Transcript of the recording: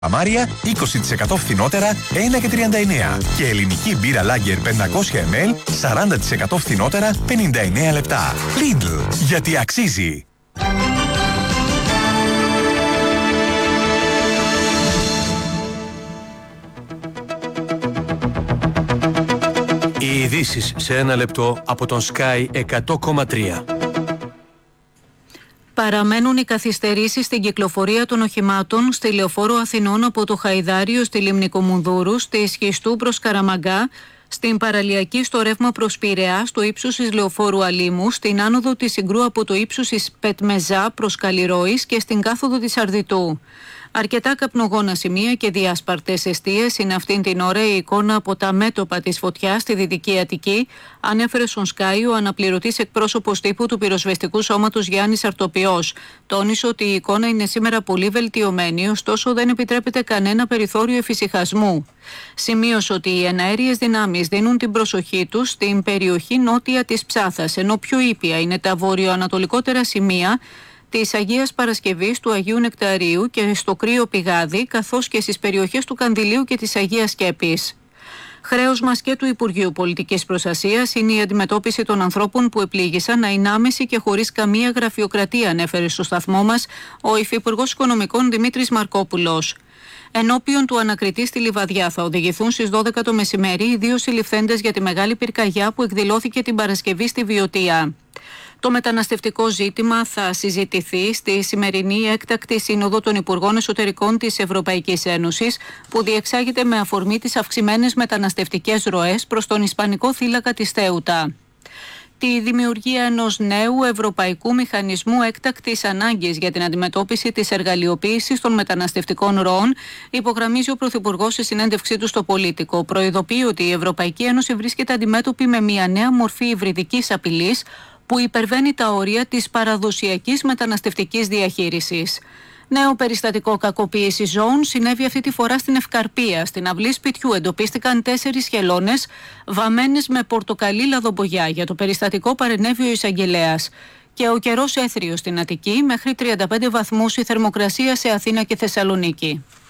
Αμάρια 20% φθηνότερα 1,39 και ελληνική μπύρα Lager 500 ml 40% φθηνότερα 59 λεπτά. Lidl, γιατί αξίζει. Οι ειδήσεις σε ένα λεπτό από τον Sky 100,3. Παραμένουν οι καθυστερήσεις στην κυκλοφορία των οχημάτων στη Λεωφόρο Αθηνών από το Χαϊδάριο στη Λίμνη Κομουνδούρου, στη Σχιστού προς Καραμαγκά, στην παραλιακή στο ρεύμα προς Πειραιά, στο ύψος της Λεωφόρου Αλήμου, στην άνοδο της Συγκρού από το ύψος της Πετμεζά προς Καλλιρόης και στην κάθοδο της Αρδιτού. Αρκετά καπνογόνα σημεία και διάσπαρτες εστίες είναι αυτήν την ώρα η εικόνα από τα μέτωπα της φωτιάς στη Δυτική Αττική, ανέφερε στον Sky ο αναπληρωτής εκπρόσωπος τύπου του πυροσβεστικού σώματος Γιάννης Αρτοπιός. Τόνισε ότι η εικόνα είναι σήμερα πολύ βελτιωμένη, ωστόσο δεν επιτρέπεται κανένα περιθώριο εφησυχασμού. Σημείωσε ότι οι εναέριες δυνάμεις δίνουν την προσοχή τους στην περιοχή νότια της Ψάθας, ενώ πιο ήπια είναι τα βορειοανατολικότερα σημεία της Αγίας Παρασκευής, του Αγίου Νεκταρίου και στο Κρύο Πηγάδι, καθώς και στις περιοχές του Κανδυλίου και της Αγίας Σκέπης. Χρέος μας και του Υπουργείου Πολιτικής Προστασίας είναι η αντιμετώπιση των ανθρώπων που επλήγησαν να είναι άμεση και χωρίς καμία γραφειοκρατία, ανέφερε στο σταθμό μας ο Υφυπουργός Οικονομικών Δημήτρης Μαρκόπουλος. Ενώπιον του ανακριτή στη Λιβαδιά θα οδηγηθούν στις 12 το μεσημέρι οι δύο συλληφθέντες για τη μεγάλη πυρκαγιά που εκδηλώθηκε την Παρασκευή στη Βιωτία. Το μεταναστευτικό ζήτημα θα συζητηθεί στη σημερινή έκτακτη σύνοδο των Υπουργών Εσωτερικών της Ευρωπαϊκής Ένωσης, που διεξάγεται με αφορμή τις αυξημένες μεταναστευτικές ροές προς τον Ισπανικό θύλακα της Θέουτα. Τη δημιουργία ενός νέου ευρωπαϊκού μηχανισμού έκτακτης ανάγκης για την αντιμετώπιση της εργαλειοποίησης των μεταναστευτικών ροών υπογραμμίζει ο Πρωθυπουργός σε συνέντευξή του στο Πολίτικο. Προειδοποιεί ότι η Ευρωπαϊκή Ένωση βρίσκεται αντιμέτωπη με μια νέα μορφή υβριδικής απειλής που υπερβαίνει τα όρια της παραδοσιακής μεταναστευτικής διαχείρισης. Νέο περιστατικό κακοποίησης ζώων συνέβη αυτή τη φορά στην Ευκαρπία. Στην αυλή σπιτιού εντοπίστηκαν 4 χελώνες βαμμένες με πορτοκαλί λαδομπογιά. Για το περιστατικό παρενέβη ο εισαγγελέας. Και ο καιρός έθριος στην Αττική, μέχρι 35 βαθμούς η θερμοκρασία σε Αθήνα και Θεσσαλονίκη.